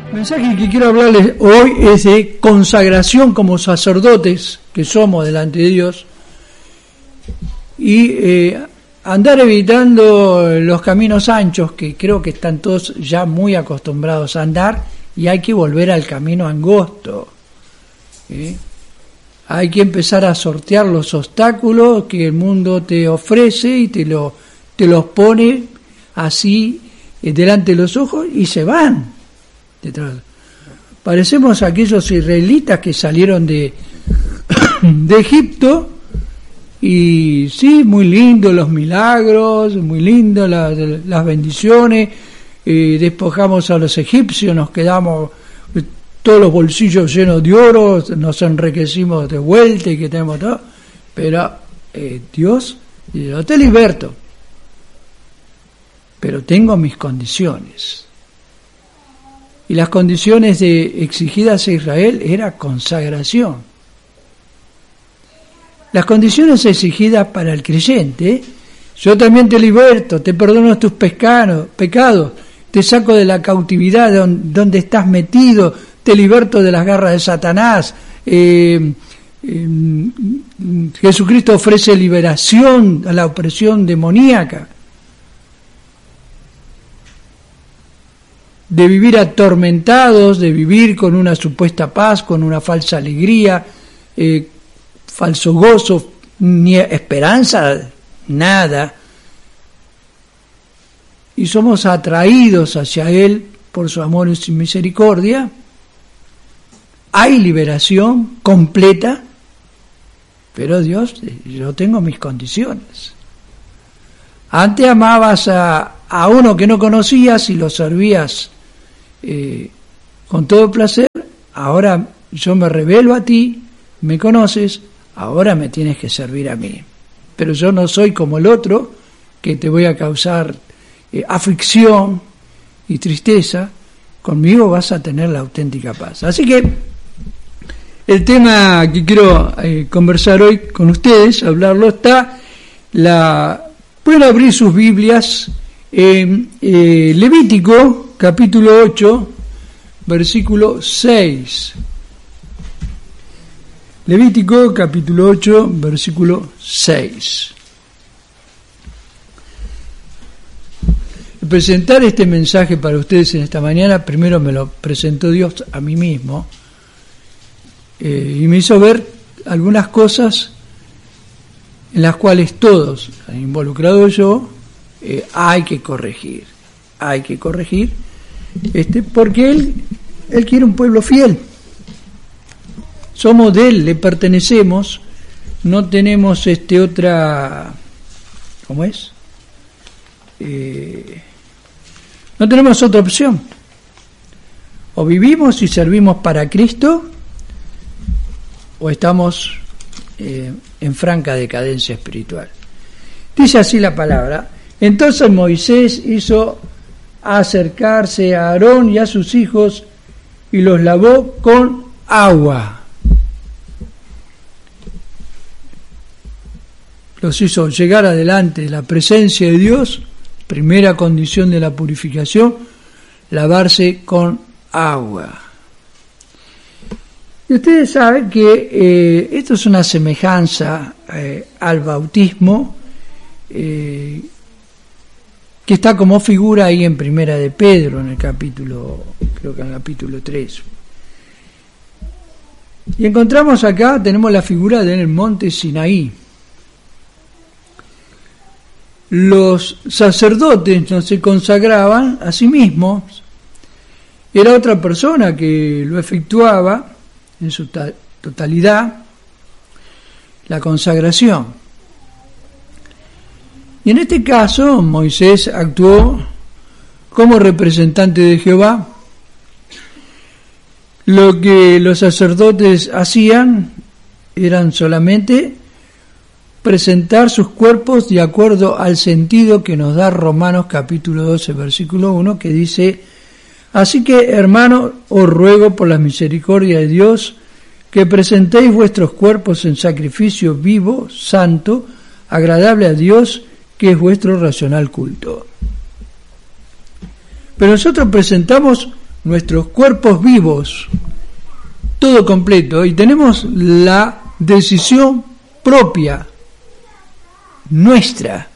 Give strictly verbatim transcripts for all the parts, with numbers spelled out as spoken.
El mensaje que quiero hablarles hoy es de consagración como sacerdotes que somos delante de Dios y eh, andar evitando los caminos anchos que creo que están todos ya muy acostumbrados a andar, y hay que volver al camino angosto. ¿Sí? Hay que empezar a sortear los obstáculos que el mundo te ofrece y te, lo, te los pone así eh, delante de los ojos y se van. Detrás. Parecemos aquellos israelitas que salieron de, de Egipto, y sí, muy lindo los milagros, muy lindo la, las bendiciones, eh, despojamos a los egipcios, nos quedamos eh, todos los bolsillos llenos de oro, nos enriquecimos de vuelta y que tenemos todo, pero eh, Dios, yo te liberto, pero tengo mis condiciones. Y las condiciones de, exigidas a Israel era consagración. Las condiciones exigidas para el creyente: yo también te liberto, te perdono tus pecados, pecados, te saco de la cautividad donde, donde estás metido, te liberto de las garras de Satanás. Eh, eh, Jesucristo ofrece liberación a la opresión demoníaca. De vivir atormentados, de vivir con una supuesta paz, con una falsa alegría, eh, falso gozo, ni esperanza, nada. Y somos atraídos hacia Él por su amor y su misericordia. Hay liberación completa, pero Dios, yo tengo mis condiciones. Antes amabas a, a uno que no conocías y lo servías Eh, con todo placer. Ahora yo me revelo a ti, me conoces, ahora me tienes que servir a mí, pero yo no soy como el otro que te voy a causar eh, aflicción y tristeza. Conmigo vas a tener la auténtica paz. Así que el tema que quiero eh, conversar hoy con ustedes, hablarlo, está la pueden abrir sus Biblias en eh, Levítico capítulo ocho, versículo seis. Levítico capítulo ocho, versículo seis. Al presentar este mensaje para ustedes en esta mañana, primero me lo presentó Dios a mí mismo, eh, y me hizo ver algunas cosas en las cuales todos, involucrado yo, eh, hay que corregir, hay que corregir. Este, porque él, él quiere un pueblo fiel. Somos de él, le pertenecemos, no tenemos este otra, ¿cómo es? Eh, no tenemos otra opción. O vivimos y servimos para Cristo, o estamos eh, en franca decadencia espiritual. Dice así la palabra: entonces Moisés hizo acercarse a Aarón y a sus hijos y los lavó con agua. Los hizo llegar adelante de la presencia de Dios. Primera condición de la purificación: lavarse con agua. Y ustedes saben que eh, esto es una semejanza eh, al bautismo, eh, que está como figura ahí en Primera de Pedro, en el capítulo, creo que en el capítulo tres. Y encontramos acá, tenemos la figura del monte Sinaí. Los sacerdotes no se consagraban a sí mismos, era otra persona que lo efectuaba en su ta- totalidad, la consagración. Y en este caso Moisés actuó como representante de Jehová. Lo que los sacerdotes hacían eran solamente presentar sus cuerpos de acuerdo al sentido que nos da Romanos capítulo doce, versículo uno, que dice: así que, hermanos, os ruego por la misericordia de Dios que presentéis vuestros cuerpos en sacrificio vivo, santo, agradable a Dios, que es vuestro racional culto. Pero nosotros presentamos nuestros cuerpos vivos, todo completo, y tenemos la decisión propia, nuestra,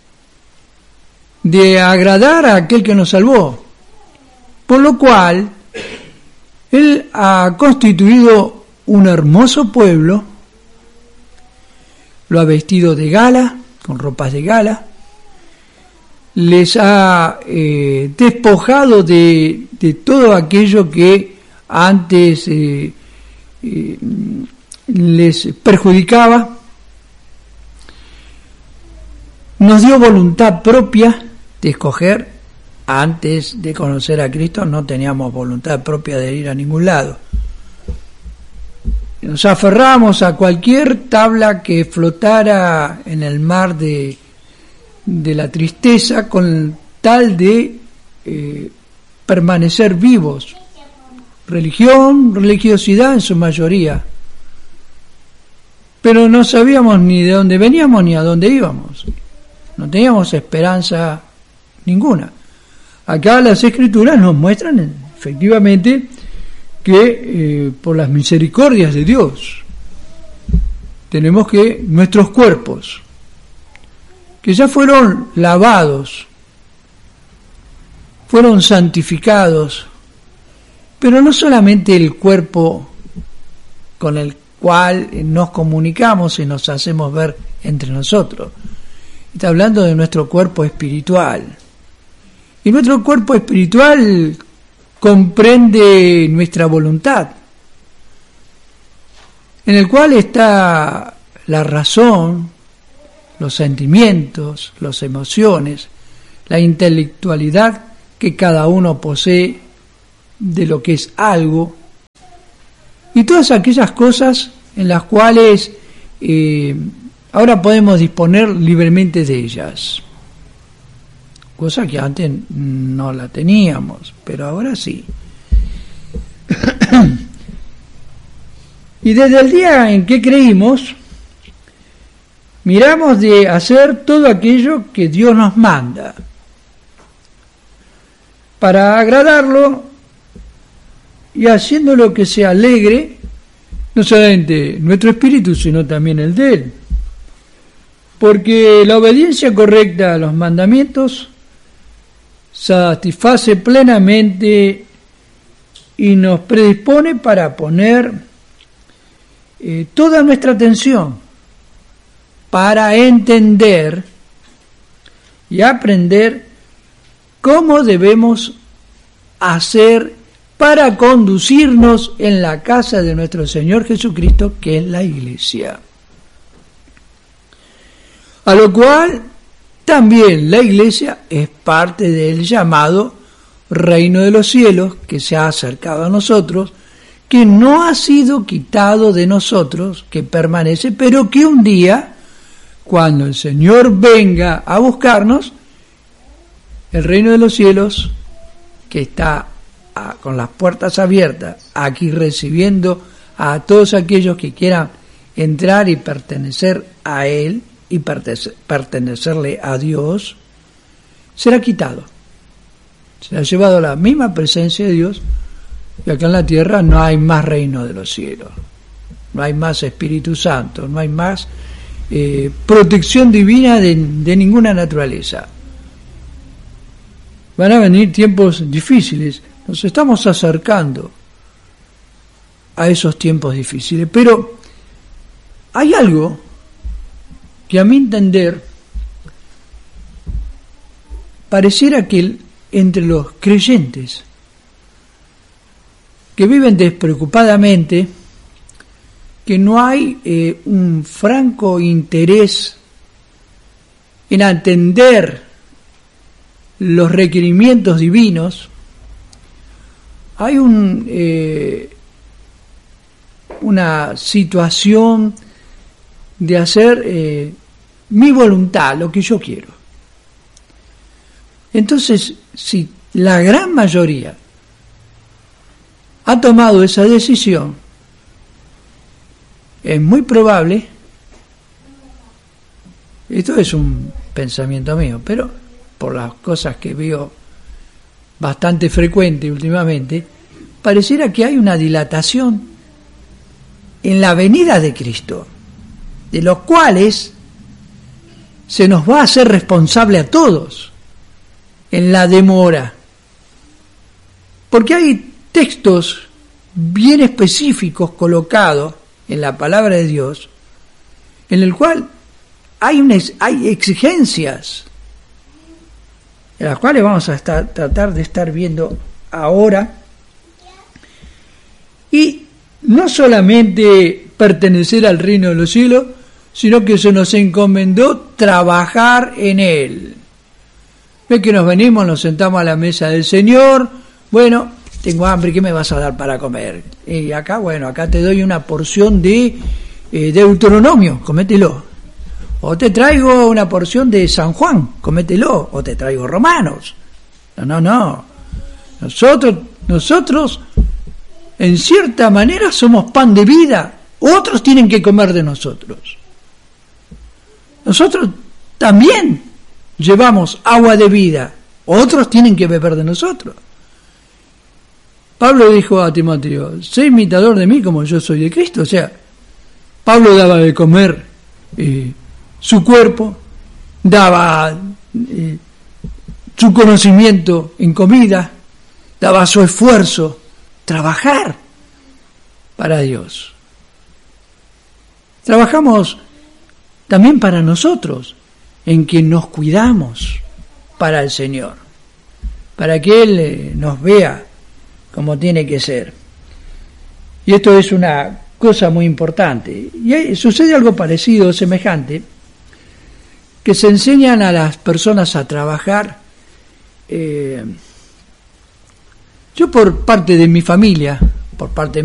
de agradar a aquel que nos salvó, por lo cual Él ha constituido un hermoso pueblo, lo ha vestido de gala, con ropas de gala, les ha eh, despojado de, de todo aquello que antes eh, eh, les perjudicaba, nos dio voluntad propia de escoger. Antes de conocer a Cristo no teníamos voluntad propia de ir a ningún lado. Nos aferramos a cualquier tabla que flotara en el mar de, de la tristeza con tal de eh, permanecer vivos. Religión, religiosidad en su mayoría. Pero no sabíamos ni de dónde veníamos ni a dónde íbamos. No teníamos esperanza ninguna. Acá las Escrituras nos muestran efectivamente que eh, por las misericordias de Dios tenemos que nuestros cuerpos, que ya fueron lavados, fueron santificados, pero no solamente el cuerpo con el cual nos comunicamos y nos hacemos ver entre nosotros, está hablando de nuestro cuerpo espiritual. Y nuestro cuerpo espiritual comprende nuestra voluntad, en el cual está la razón, los sentimientos, las emociones, la intelectualidad que cada uno posee de lo que es algo, y todas aquellas cosas en las cuales eh, ahora podemos disponer libremente de ellas. Cosa que antes no la teníamos, pero ahora sí. Y desde el día en que creímos, miramos de hacer todo aquello que Dios nos manda, para agradarlo y haciendo lo que sea alegre, no solamente nuestro espíritu, sino también el de Él. Porque la obediencia correcta a los mandamientos satisface plenamente y nos predispone para poner eh, toda nuestra atención para entender y aprender cómo debemos hacer para conducirnos en la casa de nuestro Señor Jesucristo, que es la Iglesia. A lo cual también la Iglesia es parte del llamado reino de los cielos que se ha acercado a nosotros, que no ha sido quitado de nosotros, que permanece, pero que un día, cuando el Señor venga a buscarnos, el reino de los cielos, que está a, con las puertas abiertas, aquí recibiendo a todos aquellos que quieran entrar y pertenecer a Él, y pertenecerle a Dios, será quitado. Será llevado a la misma presencia de Dios, y acá en la tierra no hay más reino de los cielos, no hay más Espíritu Santo, no hay más eh, protección divina de, de ninguna naturaleza. Van a venir tiempos difíciles, nos estamos acercando a esos tiempos difíciles, pero hay algo que a mi entender pareciera que entre los creyentes que viven despreocupadamente, que no hay eh, un franco interés en atender los requerimientos divinos, hay un, eh, una situación de hacer eh, mi voluntad, lo que yo quiero. Entonces, si la gran mayoría ha tomado esa decisión, es muy probable, esto es un pensamiento mío, pero por las cosas que veo bastante frecuente últimamente, pareciera que hay una dilatación en la venida de Cristo, de los cuales se nos va a hacer responsable a todos en la demora. Porque hay textos bien específicos colocados en la palabra de Dios, en el cual hay, una, hay exigencias, en las cuales vamos a estar, tratar de estar viendo ahora, y no solamente pertenecer al reino de los cielos, sino que se nos encomendó trabajar en él. Ve que nos venimos, nos sentamos a la mesa del Señor, bueno, tengo hambre, ¿qué me vas a dar para comer? Y acá, bueno, acá te doy una porción de eh, Deuteronomio, comételo. O te traigo una porción de San Juan, comételo. O te traigo Romanos. No, no, no. Nosotros, nosotros, en cierta manera, somos pan de vida. Otros tienen que comer de nosotros. Nosotros también llevamos agua de vida. Otros tienen que beber de nosotros. Pablo dijo a Timoteo, sé imitador de mí como yo soy de Cristo. O sea, Pablo daba de comer eh, su cuerpo, daba eh, su conocimiento en comida, daba su esfuerzo, trabajar para Dios. Trabajamos también para nosotros, en que nos cuidamos para el Señor, para que Él eh, nos vea como tiene que ser. Y esto es una cosa muy importante. Y hay, sucede algo parecido, semejante, que se enseñan a las personas a trabajar. Eh, yo por parte de mi familia, por parte de